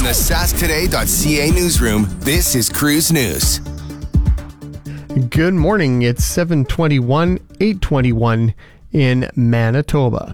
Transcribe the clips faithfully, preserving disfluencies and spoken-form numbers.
the sask today dot c a newsroom, this is Cruise News. Good morning. It's seven twenty-one, eight twenty-one in Manitoba.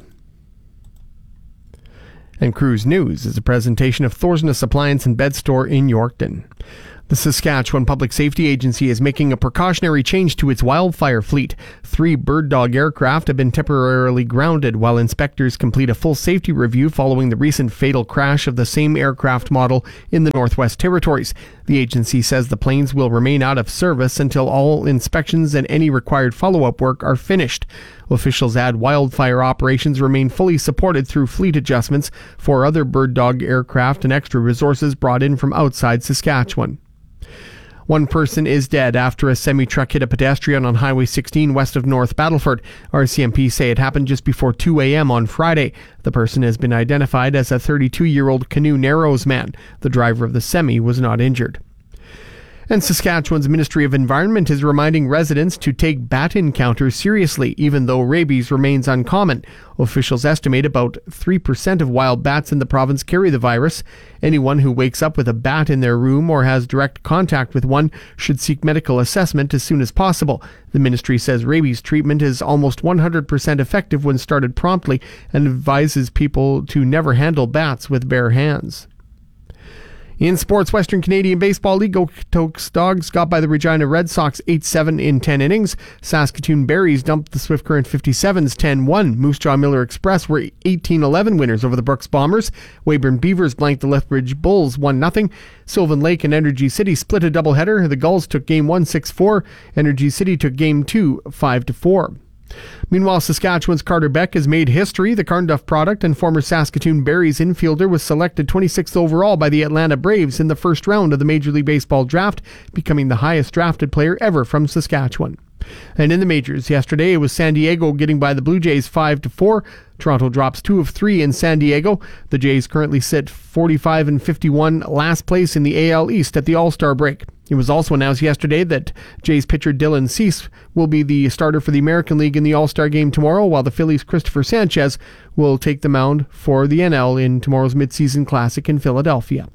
And Cruise News is a presentation of Thorsness Appliance and Bed Store in Yorkton. The Saskatchewan Public Safety Agency is making a precautionary change to its wildfire fleet. Three Bird Dog aircraft have been temporarily grounded while inspectors complete a full safety review following the recent fatal crash of the same aircraft model in the Northwest Territories. The agency says the planes will remain out of service until all inspections and any required follow-up work are finished. Officials add wildfire operations remain fully supported through fleet adjustments for other Bird Dog aircraft and extra resources brought in from outside Saskatchewan. One person is dead after a semi-truck hit a pedestrian on Highway sixteen west of North Battleford. R C M P say it happened just before two a.m. on Friday. The person has been identified as a thirty-two-year-old Canoe Narrows man. The driver of the semi was not injured. And Saskatchewan's Ministry of Environment is reminding residents to take bat encounters seriously, even though rabies remains uncommon. Officials estimate about three percent of wild bats in the province carry the virus. Anyone who wakes up with a bat in their room or has direct contact with one should seek medical assessment as soon as possible. The ministry says rabies treatment is almost one hundred percent effective when started promptly and advises people to never handle bats with bare hands. In sports, Western Canadian Baseball League, Okotoks Dogs got by the Regina Red Sox eight seven in ten innings. Saskatoon Berries dumped the Swift Current fifty-sevens ten one. Moose Jaw Miller Express were eighteen eleven winners over the Brooks Bombers. Weyburn Beavers blanked the Lethbridge Bulls one nothing. Sylvan Lake and Energy City split a doubleheader. The Gulls took game one six four. Energy City took game two five to four. Meanwhile, Saskatchewan's Carter Beck has made history. The Carnduff product and former Saskatoon Berries infielder was selected twenty-sixth overall by the Atlanta Braves in the first round of the Major League Baseball draft, becoming the highest drafted player ever from Saskatchewan. And in the majors, yesterday it was San Diego getting by the Blue Jays five to four. Toronto drops two of three in San Diego. The Jays currently sit forty-five and fifty-one, last place in the A L East at the All-Star break. It was also announced yesterday that Jays pitcher Dylan Cease will be the starter for the American League in the All-Star game tomorrow, while the Phillies' Christopher Sanchez will take the mound for the N L in tomorrow's midseason classic in Philadelphia.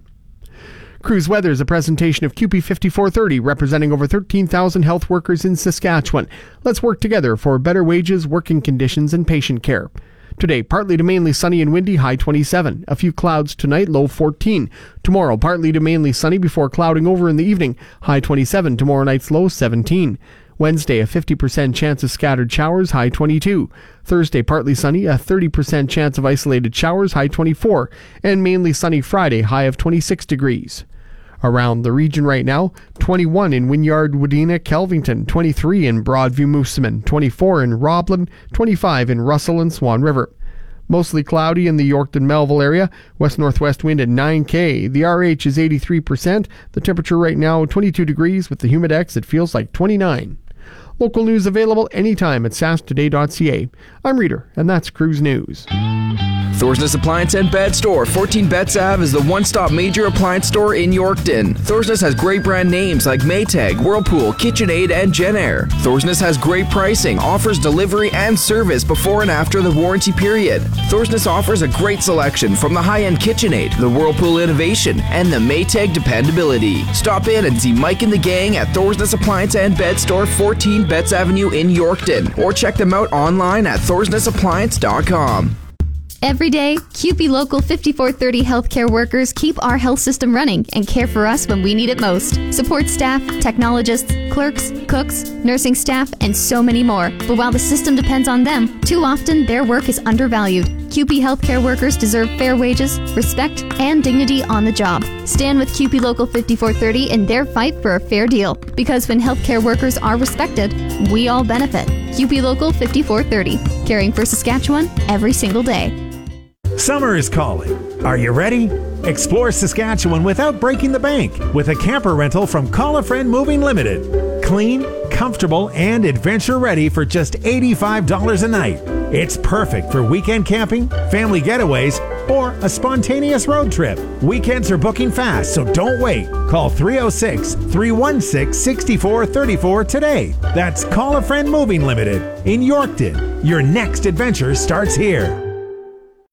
Cruise Weather is a presentation of Q P fifty-four thirty, representing over thirteen thousand health workers in Saskatchewan. Let's work together for better wages, working conditions, and patient care. Today, partly to mainly sunny and windy, high twenty-seven. A few clouds tonight, low fourteen. Tomorrow, partly to mainly sunny before clouding over in the evening, high twenty-seven. Tomorrow night's low seventeen. Wednesday, a fifty percent chance of scattered showers, high twenty-two. Thursday, partly sunny, a thirty percent chance of isolated showers, high twenty-four. And mainly sunny Friday, high of twenty-six degrees. Around the region right now, twenty-one in Wynyard, Wadena, Kelvington, twenty-three in Broadview, Moosomin, twenty-four in Roblin, twenty-five in Russell and Swan River. Mostly cloudy in the Yorkton-Melville area, west-northwest wind at nine K. The R H is eighty-three percent. The temperature right now, twenty-two degrees. With the Humidex, it feels like twenty-nine. Local news available anytime at sask today dot c a. I'm Reader, and that's Cruise News. Thorsness Appliance and Bed Store, fourteen Betts Avenue is the one-stop major appliance store in Yorkton. Thorsness has great brand names like Maytag, Whirlpool, KitchenAid, and JennAir. Thorsness has great pricing, offers delivery and service before and after the warranty period. Thorsness offers a great selection from the high-end KitchenAid, the Whirlpool innovation, and the Maytag dependability. Stop in and see Mike and the gang at Thorsness Appliance and Bed Store, fourteen Betts Avenue in Yorkton, or check them out online at thorsness appliance dot com. Every day, C U P E Local fifty-four thirty healthcare workers keep our health system running and care for us when we need it most. Support staff, technologists, clerks, cooks, nursing staff, and so many more. But while the system depends on them, too often their work is undervalued. C U P E healthcare workers deserve fair wages, respect, and dignity on the job. Stand with C U P E Local fifty-four thirty in their fight for a fair deal. Because when healthcare workers are respected, we all benefit. C U P E Local fifty-four thirty, caring for Saskatchewan every single day. Summer is calling. Are you ready? Explore Saskatchewan without breaking the bank with a camper rental from Call a Friend Moving Limited. Clean, comfortable, and adventure ready for just eighty-five dollars a night. It's perfect for weekend camping, family getaways, or a spontaneous road trip. Weekends are booking fast, so don't wait. Call three oh six, three one six, six four three four today. That's Call a Friend Moving Limited in Yorkton. Your next adventure starts here.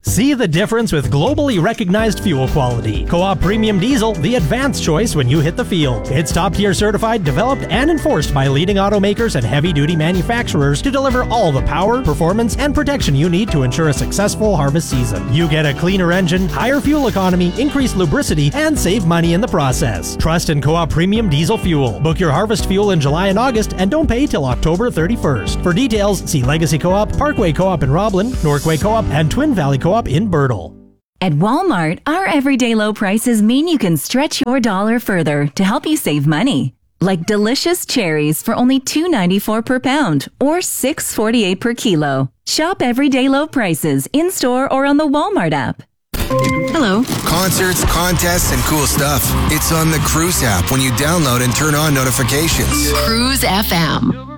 See the difference with globally recognized fuel quality. Co-op Premium Diesel, the advanced choice when you hit the field. It's top-tier certified, developed, and enforced by leading automakers and heavy-duty manufacturers to deliver all the power, performance, and protection you need to ensure a successful harvest season. You get a cleaner engine, higher fuel economy, increased lubricity, and save money in the process. Trust in Co-op Premium Diesel fuel. Book your harvest fuel in July and August and don't pay till October thirty-first. For details, see Legacy Co-op, Parkway Co-op in Roblin, Norquay Co-op, and Twin Valley Co-op in Birtle. At Walmart, our everyday low prices mean you can stretch your dollar further to help you save money. Like delicious cherries for only two dollars and ninety-four cents per pound or six dollars and forty-eight cents per kilo. Shop everyday low prices in-store or on the Walmart app. Hello. Concerts, contests, and cool stuff. It's on the Cruise app when you download and turn on notifications. Cruise F M.